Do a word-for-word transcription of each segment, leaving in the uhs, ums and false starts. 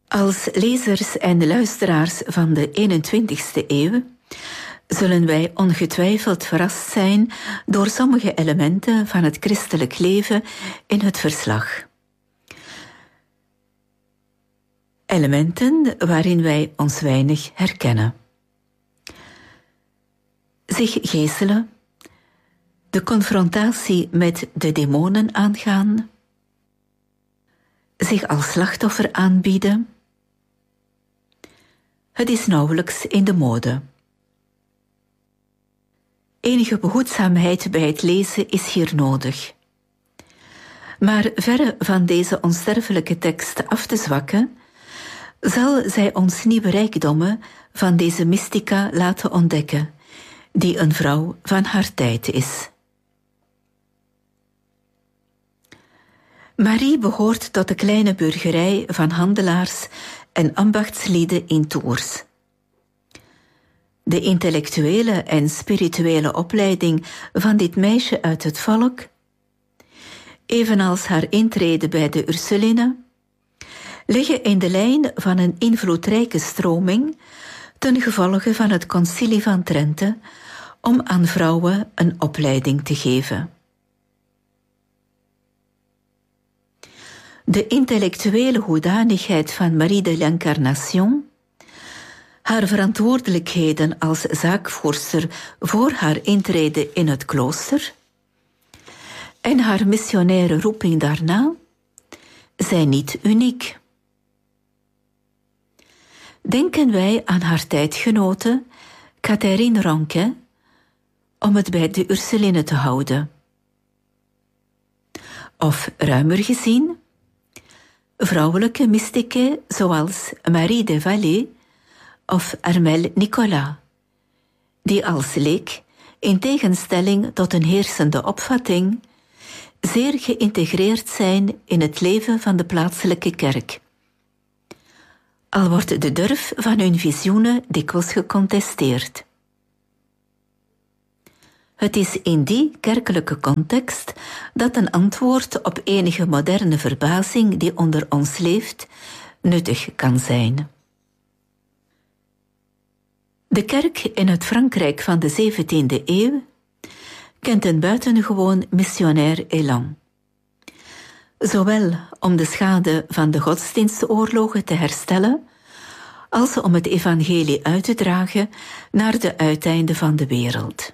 Als lezers en luisteraars van de eenentwintigste eeuw zullen wij ongetwijfeld verrast zijn door sommige elementen van het christelijk leven in het verslag. Elementen waarin wij ons weinig herkennen. Zich geeselen, de confrontatie met de demonen aangaan, zich als slachtoffer aanbieden. Het is nauwelijks in de mode. Enige behoedzaamheid bij het lezen is hier nodig. Maar verre van deze onsterfelijke tekst af te zwakken, zal zij ons nieuwe rijkdommen van deze mystica laten ontdekken, die een vrouw van haar tijd is. Marie behoort tot de kleine burgerij van handelaars en ambachtslieden in Tours. De intellectuele en spirituele opleiding van dit meisje uit het volk, evenals haar intrede bij de Ursulinen, liggen in de lijn van een invloedrijke stroming ten gevolge van het Concilie van Trente om aan vrouwen een opleiding te geven. De intellectuele hoedanigheid van Marie de l'Incarnation, haar verantwoordelijkheden als zaakvoerster voor haar intrede in het klooster en haar missionaire roeping daarna zijn niet uniek. Denken wij aan haar tijdgenote Catherine Ronquet, om het bij de Ursulinen te houden. Of ruimer gezien, vrouwelijke mystieken zoals Marie de Vallée of Armelle Nicolas, die als leek, in tegenstelling tot een heersende opvatting, zeer geïntegreerd zijn in het leven van de plaatselijke kerk. Al wordt de durf van hun visioenen dikwijls gecontesteerd. Het is in die kerkelijke context dat een antwoord op enige moderne verbazing die onder ons leeft, nuttig kan zijn. De kerk in het Frankrijk van de zeventiende eeuw kent een buitengewoon missionair elan. Zowel om de schade van de godsdienstoorlogen te herstellen, als om het evangelie uit te dragen naar de uiteinden van de wereld.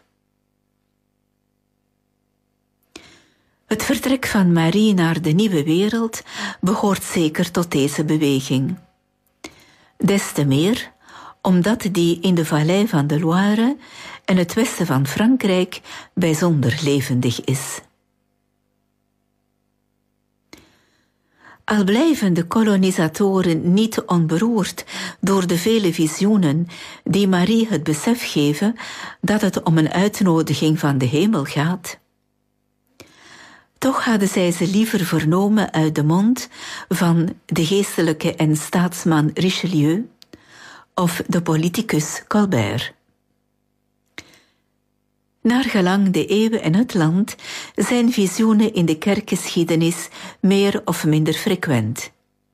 Het vertrek van Marie naar de nieuwe wereld behoort zeker tot deze beweging. Des te meer omdat die in de vallei van de Loire en het westen van Frankrijk bijzonder levendig is. Al blijven de kolonisatoren niet onberoerd door de vele visioenen die Marie het besef geven dat het om een uitnodiging van de hemel gaat, toch hadden zij ze liever vernomen uit de mond van de geestelijke en staatsman Richelieu of de politicus Colbert. Naargelang de eeuwen en het land zijn visioenen in de kerkgeschiedenis meer of minder frequent.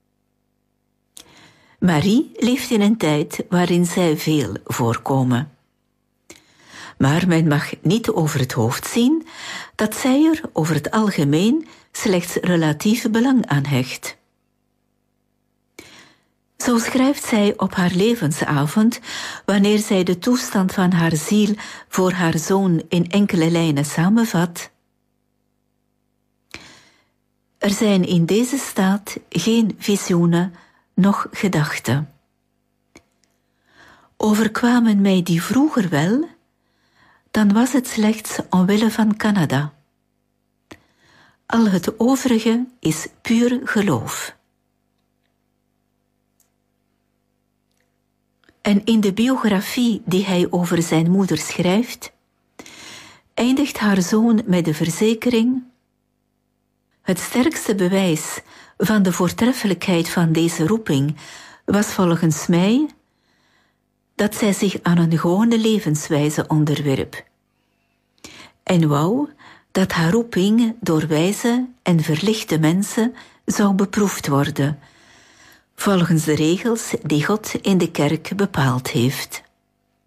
Marie leeft in een tijd waarin zij veel voorkomen. Maar men mag niet over het hoofd zien dat zij er over het algemeen slechts relatief belang aan hecht. Zo schrijft zij op haar levensavond, wanneer zij de toestand van haar ziel voor haar zoon in enkele lijnen samenvat: er zijn in deze staat geen visioenen, noch gedachten. Overkwamen mij die vroeger wel, dan was het slechts omwille van Canada. Al het overige is puur geloof. En in de biografie die hij over zijn moeder schrijft, eindigt haar zoon met de verzekering: het sterkste bewijs van de voortreffelijkheid van deze roeping was volgens mij dat zij zich aan een gewone levenswijze onderwierp en wou dat haar roeping door wijze en verlichte mensen zou beproefd worden, volgens de regels die God in de kerk bepaald heeft.